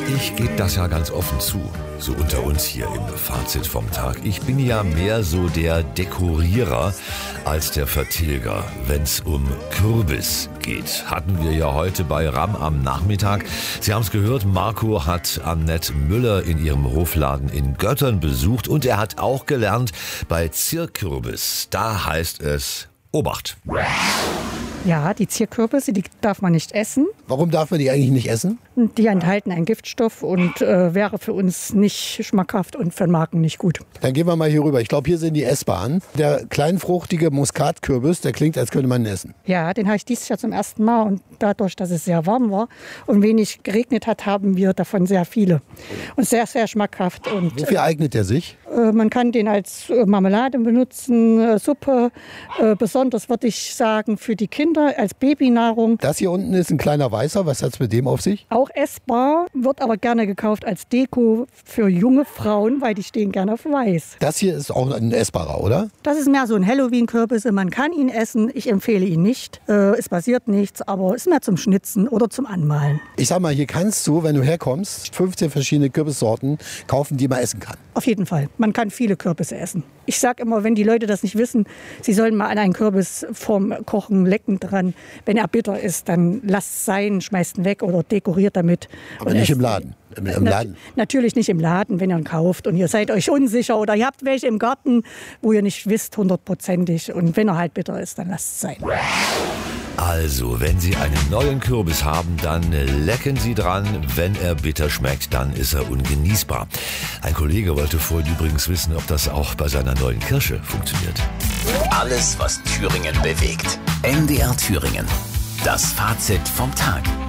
Ich gebe das ja ganz offen zu, so unter uns hier im Fazit vom Tag. Ich bin ja mehr so der Dekorierer als der Vertilger, wenn's um Kürbis geht. Hatten wir ja heute bei RAM am Nachmittag. Sie haben es gehört, Marco hat Annette Müller in ihrem Hofladen in Göttern besucht und er hat auch gelernt, bei Zierkürbis, da heißt es Obacht. Ja, die Zierkürbisse, die darf man nicht essen. Warum darf man die eigentlich nicht essen? Die enthalten einen Giftstoff und wäre für uns nicht schmackhaft und für den Magen nicht gut. Dann gehen wir mal hier rüber. Ich glaube, hier sind die essbaren. Der kleinfruchtige Muskatkürbis, der klingt, als könnte man ihn essen. Ja, den habe ich dieses Jahr zum ersten Mal. Und dadurch, dass es sehr warm war und wenig geregnet hat, haben wir davon sehr viele. Und sehr, sehr schmackhaft. Und, wofür eignet der sich? Man kann den als Marmelade benutzen, Suppe. Besonders würde ich sagen für die Kinder als Babynahrung. Das hier unten ist ein kleiner Weißer. Was hat es mit dem auf sich? Auch essbar, wird aber gerne gekauft als Deko für junge Frauen, weil die stehen gerne auf Weiß. Das hier ist auch ein essbarer, oder? Das ist mehr so ein Halloween-Kürbis. Man kann ihn essen. Ich empfehle ihn nicht. Es passiert nichts, aber ist mehr zum Schnitzen oder zum Anmalen. Ich sag mal, hier kannst du, wenn du herkommst, 15 verschiedene Kürbissorten kaufen, die man essen kann. Auf jeden Fall. Man kann viele Kürbisse essen. Ich sage immer, wenn die Leute das nicht wissen, sie sollen mal an einen Kürbis vorm Kochen lecken dran. Wenn er bitter ist, dann lasst es sein, schmeißt ihn weg oder dekoriert damit. Aber nicht im Laden. Im Laden? Natürlich nicht im Laden, wenn ihr ihn kauft und ihr seid euch unsicher oder ihr habt welche im Garten, wo ihr nicht wisst, 100%ig. Und wenn er halt bitter ist, dann lasst es sein. Also, wenn Sie einen neuen Kürbis haben, dann lecken Sie dran. Wenn er bitter schmeckt, dann ist er ungenießbar. Ein Kollege wollte vorhin übrigens wissen, ob das auch bei seiner neuen Kirsche funktioniert. Alles, was Thüringen bewegt. NDR Thüringen. Das Fazit vom Tag.